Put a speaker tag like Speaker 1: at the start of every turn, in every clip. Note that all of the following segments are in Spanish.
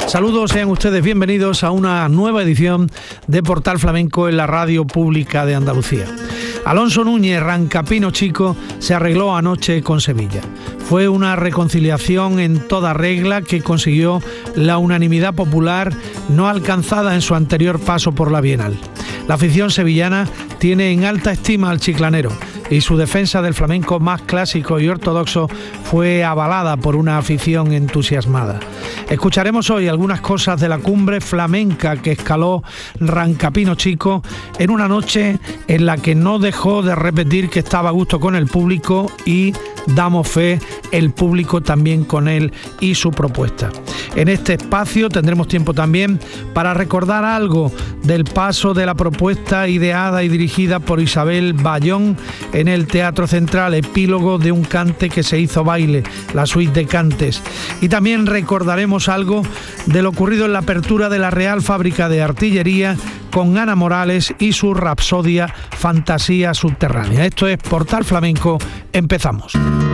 Speaker 1: Saludos, sean ustedes bienvenidos a una nueva edición de Portal Flamenco en la Radio Pública de Andalucía. Alonso Núñez, Rancapino Chico, se arregló anoche con Sevilla. Fue una reconciliación en toda regla que consiguió la unanimidad popular no alcanzada en su anterior paso por la Bienal. La afición sevillana tiene en alta estima al chiclanero y su defensa del flamenco más clásico y ortodoxo fue avalada por una afición entusiasmada. Escucharemos hoy algunas cosas de la cumbre flamenca que escaló Rancapino Chico en una noche en la que no dejó de repetir que estaba a gusto con el público y damos fe, el público también con él y su propuesta. En este espacio tendremos tiempo también para recordar algo del paso de la propuesta ideada y dirigida por Isabel Bayón en el Teatro Central, epílogo de un cante que se hizo baile, la suite de cantes. Y también recordaremos algo de lo ocurrido en la apertura de la Real Fábrica de Artillería con Ana Morales y su rapsodia Fantasía Subterránea. Esto es Portal Flamenco, empezamos.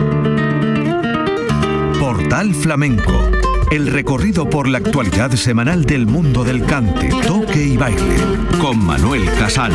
Speaker 2: Portal Flamenco, el recorrido por la actualidad semanal del mundo del cante, toque y baile, con Manuel Casal.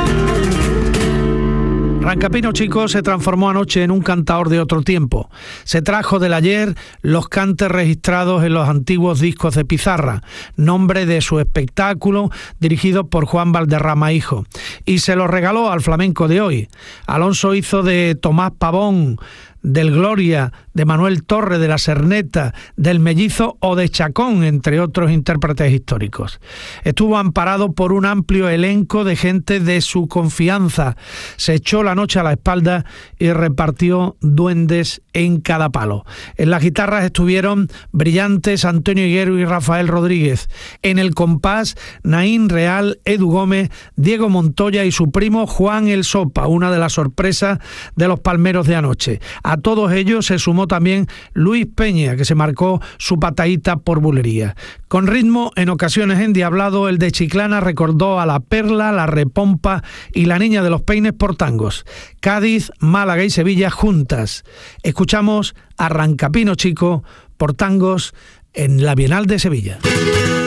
Speaker 1: Rancapino Chico se transformó anoche en un cantador de otro tiempo. Se trajo del ayer los cantes registrados en los antiguos discos de Pizarra, nombre de su espectáculo dirigido por Juan Valderrama Hijo, y se los regaló al flamenco de hoy. Alonso hizo de Tomás Pavón, del Gloria, de Manuel Torre, de la Serneta, del Mellizo o de Chacón, entre otros intérpretes históricos. Estuvo amparado por un amplio elenco de gente de su confianza. Se echó la noche a la espalda y repartió duendes en cada palo. En las guitarras estuvieron brillantes Antonio Higuero y Rafael Rodríguez. En el compás, Naín Real, Edu Gómez, Diego Montoya y su primo Juan El Sopa, una de las sorpresas de los palmeros de anoche. A todos ellos se sumó también Luis Peña, que se marcó su patadita por bulería. Con ritmo en ocasiones endiablado, el de Chiclana recordó a La Perla, La Repompa y La Niña de los Peines por tangos. Cádiz, Málaga y Sevilla juntas. Escuchamos a Rancapino Chico por tangos en la Bienal de Sevilla.